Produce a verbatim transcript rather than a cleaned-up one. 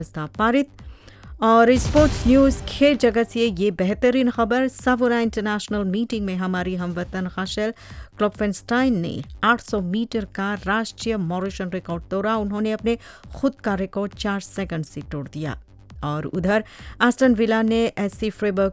प्रस्ताव पारित। और स्पोर्ट्स न्यूज़ खेल जगत से ये बेहतरीन खबर, सावोरा इंटरनेशनल मीटिंग में हमारी हमवतन खाशल क्लोपफेंस्टाइन ने आठ सौ मीटर का राष्ट्रीय मॉरिशन रिकॉर्ड तोड़ा। उन्होंने अपने खुद का रिकॉर्ड चार सेकंड से तोड़ दिया। और उधर एस्टन विला ने एससी फ्रेबर्ग